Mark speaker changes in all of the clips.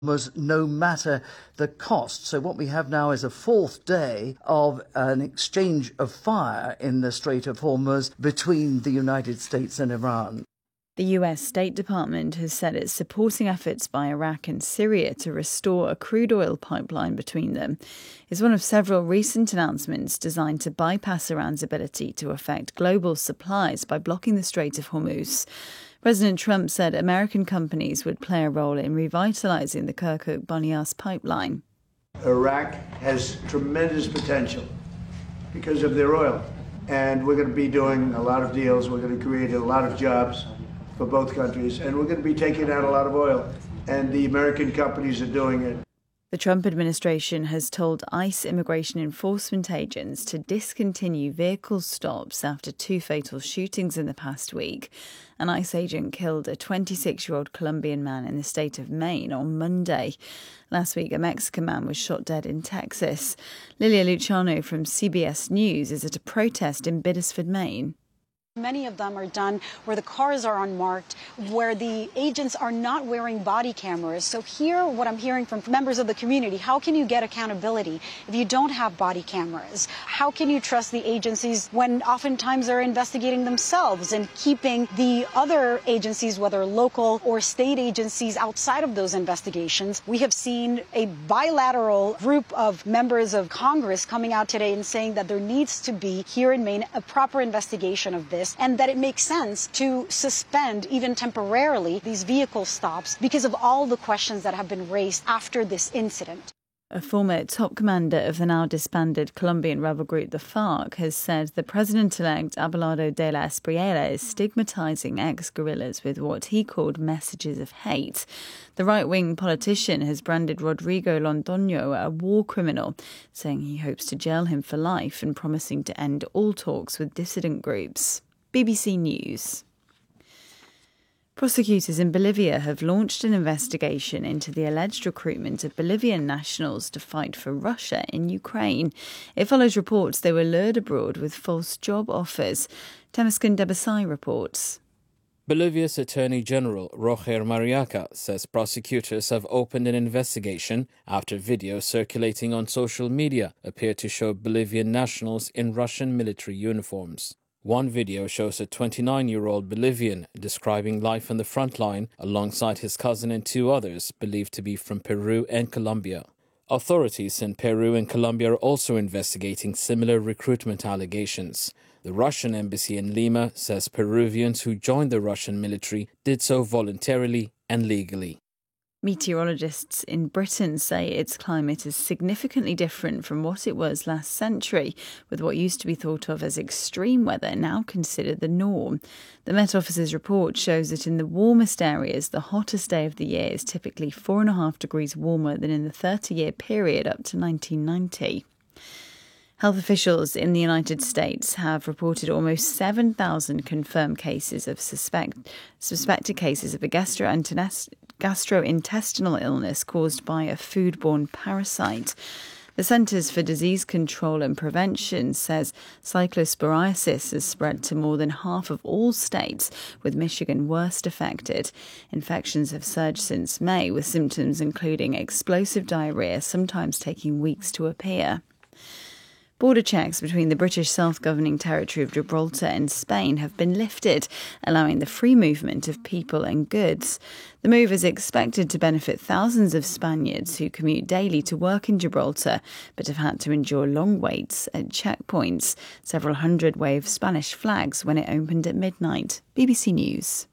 Speaker 1: was no matter the cost. So what we have now is a fourth day of an exchange of fire in the Strait of Hormuz between the United States and Iran.
Speaker 2: The US State Department has said it's supporting efforts by Iraq and Syria to restore a crude oil pipeline between them. It's one of several recent announcements designed to bypass Iran's ability to affect global supplies by blocking the Strait of Hormuz. President Trump said American companies would play a role in revitalizing the Kirkuk-Banias pipeline.
Speaker 3: Iraq has tremendous potential because of their oil. And we're going to be doing a lot of deals. We're going to create a lot of jobs for both countries. And we're going to be taking out a lot of oil. And the American companies are doing it.
Speaker 2: The Trump administration has told ICE immigration enforcement agents to discontinue vehicle stops after 2 fatal shootings in the past week. An ICE agent killed a 26-year-old Colombian man in the state of Maine on Monday. Last week, a Mexican man was shot dead in Texas. Lilia Luciano from CBS News is at a protest in Biddeford, Maine.
Speaker 4: Many of them are done where the cars are unmarked, where the agents are not wearing body cameras. So here, what I'm hearing from members of the community, how can you get accountability if you don't have body cameras? How can you trust the agencies when oftentimes they're investigating themselves and keeping the other agencies, whether local or state agencies, outside of those investigations? We have seen a bilateral group of members of Congress coming out today and saying that there needs to be here in Maine a proper investigation of this, and that it makes sense to suspend, even temporarily, these vehicle stops because of all the questions that have been raised after this incident.
Speaker 2: A former top commander of the now disbanded Colombian rebel group, the FARC, has said the president-elect Abelardo de la Espriella is stigmatizing ex-guerrillas with what he called messages of hate. The right-wing politician has branded Rodrigo Londoño a war criminal, saying he hopes to jail him for life and promising to end all talks with dissident groups. BBC News. Prosecutors in Bolivia have launched an investigation into the alleged recruitment of Bolivian nationals to fight for Russia in Ukraine. It follows reports they were lured abroad with false job offers. Temesgen Debesay reports.
Speaker 5: Bolivia's Attorney General Roger Mariaca says prosecutors have opened an investigation after videos circulating on social media appear to show Bolivian nationals in Russian military uniforms. One video shows a 29-year-old Bolivian describing life on the front line alongside his cousin and 2 others believed to be from Peru and Colombia. Authorities in Peru and Colombia are also investigating similar recruitment allegations. The Russian embassy in Lima says Peruvians who joined the Russian military did so voluntarily and legally.
Speaker 2: Meteorologists in Britain say its climate is significantly different from what it was last century, with what used to be thought of as extreme weather now considered the norm. The Met Office's report shows that in the warmest areas, the hottest day of the year is typically 4.5 degrees warmer than in the 30-year period up to 1990. Health officials in the United States have reported almost 7,000 confirmed cases of suspected cases of a gastrointestinal illness caused by a foodborne parasite. The Centers for Disease Control and Prevention says cyclosporiasis has spread to more than half of all states, with Michigan worst affected. Infections have surged since May, with symptoms including explosive diarrhea, sometimes taking weeks to appear. Border checks between the British self-governing territory of Gibraltar and Spain have been lifted, allowing the free movement of people and goods. The move is expected to benefit thousands of Spaniards who commute daily to work in Gibraltar, but have had to endure long waits at checkpoints. Several hundred waved Spanish flags when it opened at midnight. BBC News.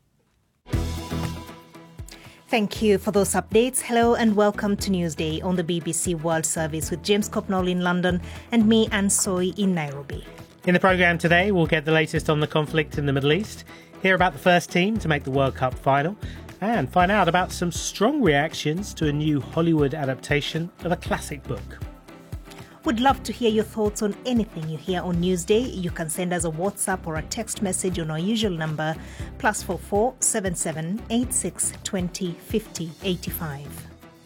Speaker 6: Thank you for those updates. Hello and welcome to Newsday on the BBC World Service with James Copnall in London and me, Anne Soy, in Nairobi.
Speaker 7: In the programme today, we'll get the latest on the conflict in the Middle East, hear about the first team to make the World Cup final, and find out about some strong reactions to a new Hollywood adaptation of a classic book.
Speaker 6: Would love to hear your thoughts on anything you hear on Newsday. You can send us a WhatsApp or a text message on our usual number, +44 77 86 20 50 85.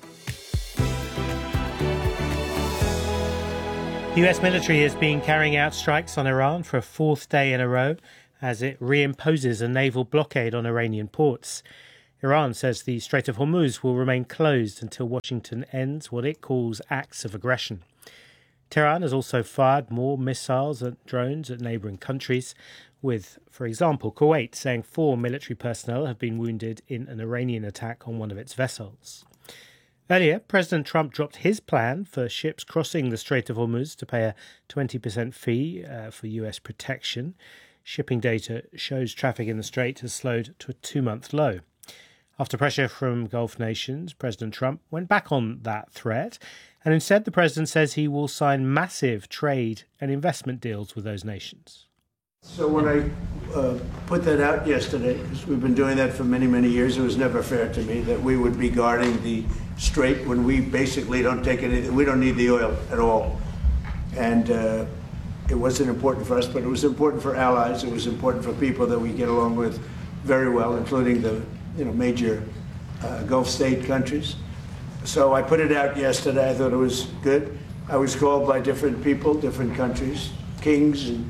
Speaker 7: The US military has been carrying out strikes on Iran for a 4th day in a row as it reimposes a naval blockade on Iranian ports. Iran says the Strait of Hormuz will remain closed until Washington ends what it calls acts of aggression. Tehran has also fired more missiles and drones at neighbouring countries, with, for example, Kuwait saying 4 military personnel have been wounded in an Iranian attack on one of its vessels. Earlier, President Trump dropped his plan for ships crossing the Strait of Hormuz to pay a 20% fee for US protection. Shipping data shows traffic in the strait has slowed to a 2-month low. After pressure from Gulf nations, President Trump went back on that threat, and instead the president says he will sign massive trade and investment deals with those nations.
Speaker 3: So when I put that out yesterday, because we've been doing that for many, many years, it was never fair to me that we would be guarding the strait when we basically don't take anything. We don't need the oil at all. And it wasn't important for us, but it was important for allies. It was important for people that we get along with very well, including the major Gulf state countries. So I put it out yesterday. I thought it was good. I was called by different people, different countries, kings and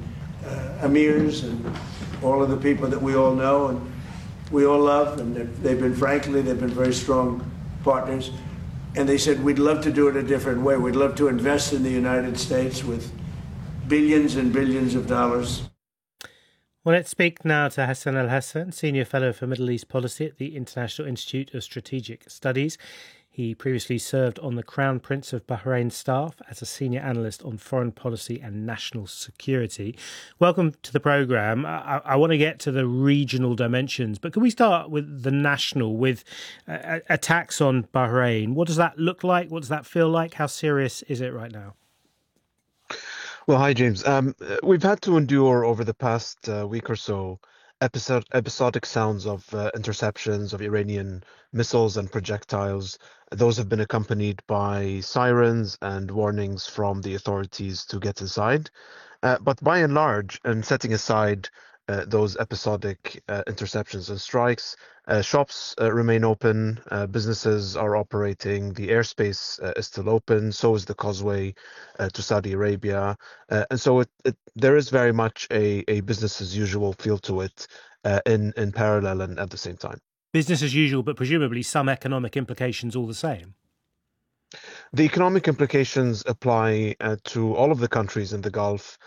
Speaker 3: emirs and all of the people that we all know and we all love. And they've been very strong partners. And they said, we'd love to do it a different way. We'd love to invest in the United States with billions and billions of dollars.
Speaker 7: Well, let's speak now to Hassan Al-Hassan, Senior Fellow for Middle East Policy at the International Institute of Strategic Studies. He previously served on the Crown Prince of Bahrain staff as a senior analyst on foreign policy and national security. Welcome to the programme. I want to get to the regional dimensions, but can we start with the national, with attacks on Bahrain? What does that look like? What does that feel like? How serious is it right now?
Speaker 8: Well, hi, James. We've had to endure over the past week or so episodic sounds of interceptions of Iranian missiles and projectiles. Those have been accompanied by sirens and warnings from the authorities to get inside. But by and large, and setting aside those episodic interceptions and strikes, shops remain open, businesses are operating, the airspace is still open, so is the causeway to Saudi Arabia. And so there is very much a business as usual feel to it in parallel and at the same time.
Speaker 7: Business as usual, but presumably some economic implications all the same.
Speaker 8: The economic implications apply to all of the countries in the Gulf